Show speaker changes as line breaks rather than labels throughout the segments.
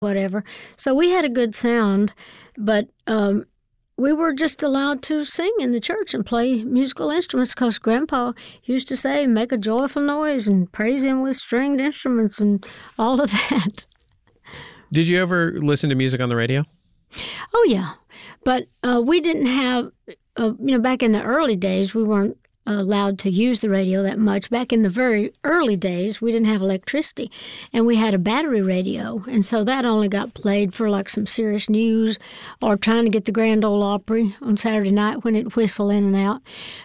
whatever. So we had a good sound, but we were just allowed to sing in the church and play musical instruments because Grandpa used to say, make a joyful noise and praise him with stringed instruments and all of that.
Did you ever listen to music on the radio?
Oh, yeah. But we didn't have, back in the early days, we weren't allowed to use the radio that much. Back in the very early days, we didn't have electricity, and we had a battery radio, and so that only got played for like some serious news or trying to get the Grand Ole Opry on Saturday night when it'd whistle in and out.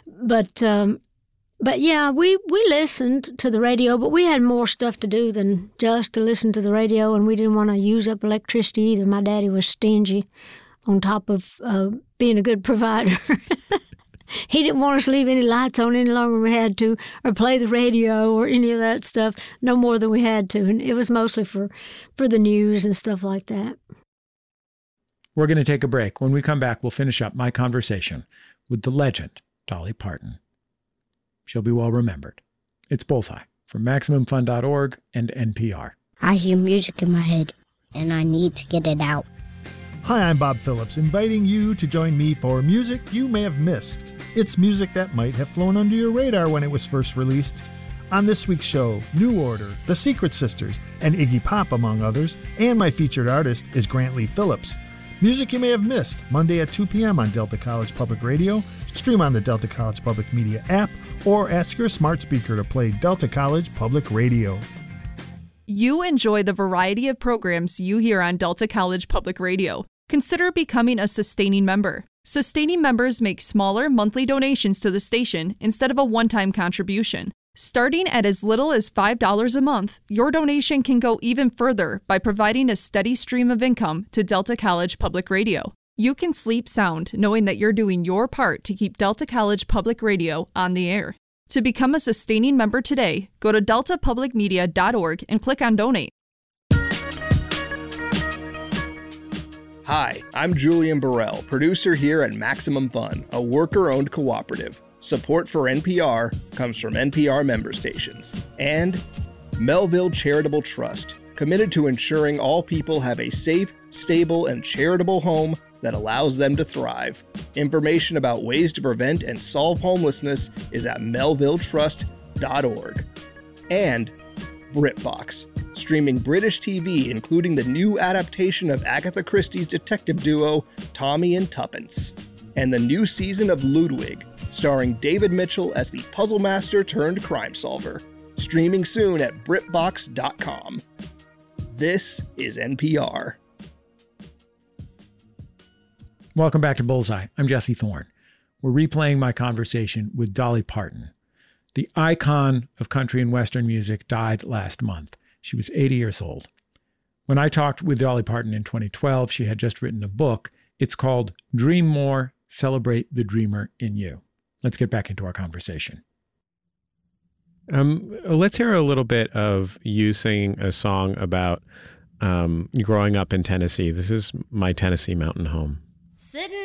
But yeah, we listened to the radio, but we had more stuff to do than just to listen to the radio, and we didn't want to use up electricity either. My daddy was stingy on top of being a good provider. He didn't want us to leave any lights on any longer than we had to, or play the radio or any of that stuff, no more than we had to. And it was mostly for the news and stuff like that.
We're going to take a break. When we come back, we'll finish up my conversation with the legend, Dolly Parton. She'll be well remembered. It's Bullseye from MaximumFun.org and NPR.
I hear music in my head, and I need to get it out.
Hi, I'm Bob Phillips, inviting you to join me for Music You May Have Missed. It's music that might have flown under your radar when it was first released. On this week's show, New Order, The Secret Sisters, and Iggy Pop, among others, and my featured artist is Grant Lee Phillips. Music You May Have Missed, Monday at 2 p.m. on Delta College Public Radio, stream on the Delta College Public Media app, or ask your smart speaker to play Delta College Public Radio.
You enjoy the variety of programs you hear on Delta College Public Radio. Consider becoming a sustaining member. Sustaining members make smaller monthly donations to the station instead of a one-time contribution. Starting at as little as $5 a month, your donation can go even further by providing a steady stream of income to Delta College Public Radio. You can sleep sound knowing that you're doing your part to keep Delta College Public Radio on the air. To become a sustaining member today, go to deltapublicmedia.org and click on Donate.
Hi, I'm Julian Burrell, producer here at Maximum Fun, a worker-owned cooperative. Support for NPR comes from NPR member stations. And Melville Charitable Trust, committed to ensuring all people have a safe, stable, and charitable home that allows them to thrive. Information about ways to prevent and solve homelessness is at melvilletrust.org. And BritBox, streaming British TV, including the new adaptation of Agatha Christie's detective duo, Tommy and Tuppence, and the new season of Ludwig, starring David Mitchell as the puzzle master turned crime solver. Streaming soon at BritBox.com. This is NPR.
Welcome back to Bullseye. I'm Jesse Thorne. We're replaying my conversation with Dolly Parton. The icon of country and Western music died last month. She was 80 years old. When I talked with Dolly Parton in 2012, she had just written a book. It's called Dream More, Celebrate the Dreamer in You. Let's get back into our conversation.
Let's hear a little bit of you singing a song about growing up in Tennessee. This is My Tennessee Mountain Home.
Sitting